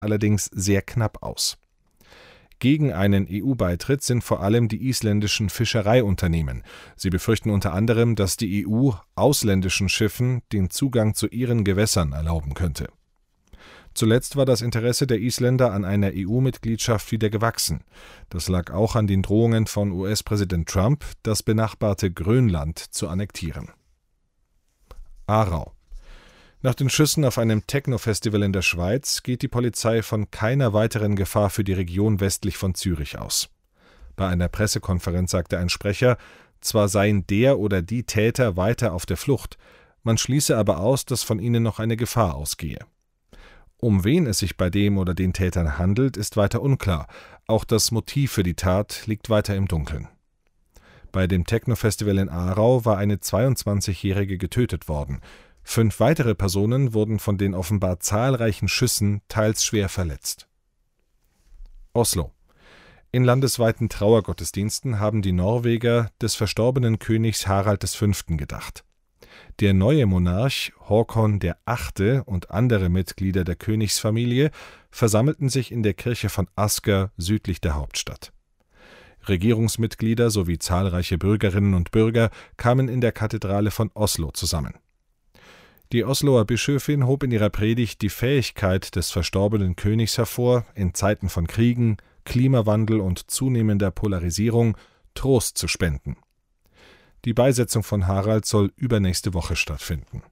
allerdings sehr knapp aus. Gegen einen EU-Beitritt sind vor allem die isländischen Fischereiunternehmen. Sie befürchten unter anderem, dass die EU ausländischen Schiffen den Zugang zu ihren Gewässern erlauben könnte. Zuletzt war das Interesse der Isländer an einer EU-Mitgliedschaft wieder gewachsen. Das lag auch an den Drohungen von US-Präsident Trump, das benachbarte Grönland zu annektieren. Aarau. Nach den Schüssen auf einem Techno-Festival in der Schweiz geht die Polizei von keiner weiteren Gefahr für die Region westlich von Zürich aus. Bei einer Pressekonferenz sagte ein Sprecher, zwar seien der oder die Täter weiter auf der Flucht, man schließe aber aus, dass von ihnen noch eine Gefahr ausgehe. Um wen es sich bei dem oder den Tätern handelt, ist weiter unklar. Auch das Motiv für die Tat liegt weiter im Dunkeln. Bei dem Techno-Festival in Aarau war eine 22-Jährige getötet worden. 5 weitere Personen wurden von den offenbar zahlreichen Schüssen teils schwer verletzt. Oslo. In landesweiten Trauergottesdiensten haben die Norweger des verstorbenen Königs Harald V. gedacht. Der neue Monarch Håkon VIII. Und andere Mitglieder der Königsfamilie versammelten sich in der Kirche von Asker südlich der Hauptstadt. Regierungsmitglieder sowie zahlreiche Bürgerinnen und Bürger kamen in der Kathedrale von Oslo zusammen. Die Osloer Bischöfin hob in ihrer Predigt die Fähigkeit des verstorbenen Königs hervor, in Zeiten von Kriegen, Klimawandel und zunehmender Polarisierung Trost zu spenden. Die Beisetzung von Harald soll übernächste Woche stattfinden.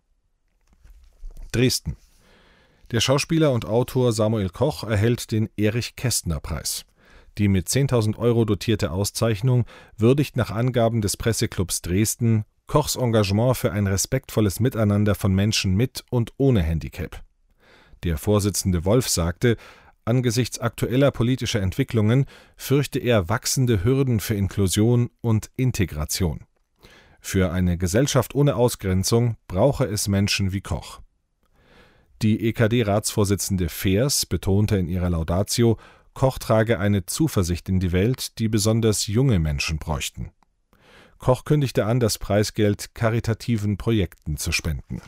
Dresden. Der Schauspieler und Autor Samuel Koch erhält den Erich-Kästner-Preis. Die mit 10.000 € dotierte Auszeichnung würdigt nach Angaben des Presseclubs Dresden Kochs Engagement für ein respektvolles Miteinander von Menschen mit und ohne Handicap. Der Vorsitzende Wolf sagte, angesichts aktueller politischer Entwicklungen fürchte er wachsende Hürden für Inklusion und Integration. Für eine Gesellschaft ohne Ausgrenzung brauche es Menschen wie Koch. Die EKD-Ratsvorsitzende Feers betonte in ihrer Laudatio, Koch trage eine Zuversicht in die Welt, die besonders junge Menschen bräuchten. Koch kündigte an, das Preisgeld karitativen Projekten zu spenden.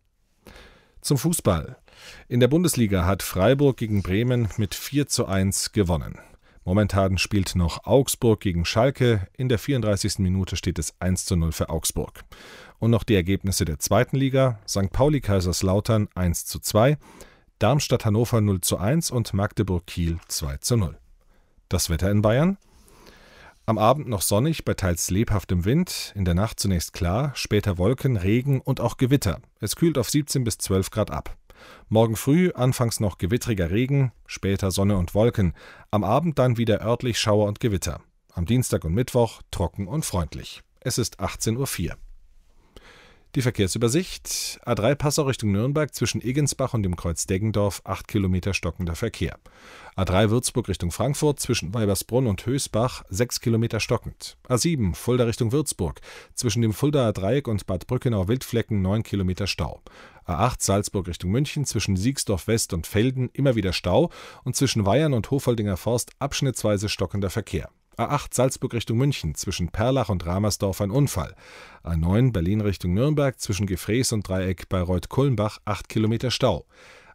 Zum Fußball. In der Bundesliga hat Freiburg gegen Bremen mit 4:1 gewonnen. Momentan spielt noch Augsburg gegen Schalke. In der 34. Minute steht es 1:0 für Augsburg. Und noch die Ergebnisse der zweiten Liga. St. Pauli Kaiserslautern 1:2, Darmstadt Hannover 0:1 und Magdeburg Kiel 2:0. Das Wetter in Bayern? Am Abend noch sonnig bei teils lebhaftem Wind, in der Nacht zunächst klar, später Wolken, Regen und auch Gewitter. Es kühlt auf 17 bis 12 Grad ab. Morgen früh anfangs noch gewittriger Regen, später Sonne und Wolken, am Abend dann wieder örtlich Schauer und Gewitter. Am Dienstag und Mittwoch trocken und freundlich. Es ist 18:04 Uhr. Die Verkehrsübersicht: A3 Passau Richtung Nürnberg zwischen Egensbach und dem Kreuz Deggendorf 8 Kilometer stockender Verkehr. A3 Würzburg Richtung Frankfurt zwischen Weibersbrunn und Hösbach 6 Kilometer stockend. A7 Fulda Richtung Würzburg zwischen dem Fuldaer Dreieck und Bad Brückenau-Wildflecken 9 Kilometer Stau. A8 Salzburg Richtung München zwischen Siegsdorf West und Velden immer wieder Stau und zwischen Weyern und Hofoldinger Forst abschnittsweise stockender Verkehr. A8 Salzburg Richtung München zwischen Perlach und Ramersdorf ein Unfall. A9 Berlin Richtung Nürnberg zwischen Gefrees und Dreieck bei Reuth-Kulmbach 8 Kilometer Stau.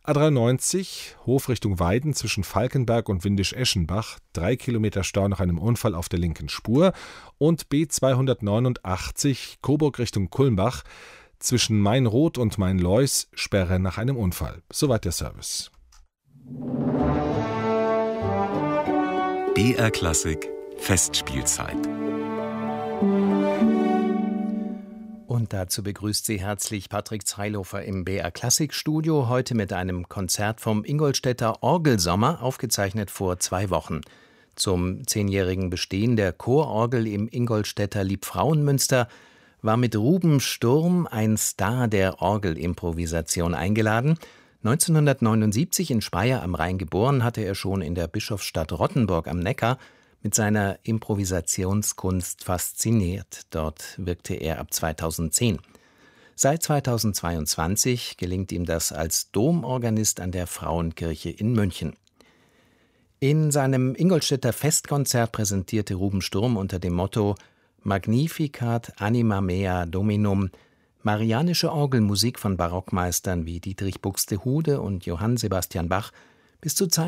A93 Hof Richtung Weiden zwischen Falkenberg und Windisch-Eschenbach 3 Kilometer Stau nach einem Unfall auf der linken Spur. Und B289 Coburg Richtung Kulmbach zwischen Mainroth und Mainleus Sperre nach einem Unfall. Soweit der Service. BR Klassik Festspielzeit. Und dazu begrüßt Sie herzlich Patrick Zeilhofer im BR Klassik Studio, heute mit einem Konzert vom Ingolstädter Orgelsommer, aufgezeichnet vor 2 Wochen. Zum 10-jährigen Bestehen der Chororgel im Ingolstädter Liebfrauenmünster war mit Ruben Sturm ein Star der Orgelimprovisation eingeladen. 1979 in Speyer am Rhein geboren, hatte er schon in der Bischofsstadt Rottenburg am Neckar mit seiner Improvisationskunst fasziniert. Dort wirkte er ab 2010. Seit 2022 gelingt ihm das als Domorganist an der Frauenkirche in München. In seinem Ingolstädter Festkonzert präsentierte Ruben Sturm unter dem Motto Magnificat anima mea Dominum marianische Orgelmusik von Barockmeistern wie Dietrich Buxtehude und Johann Sebastian Bach bis zu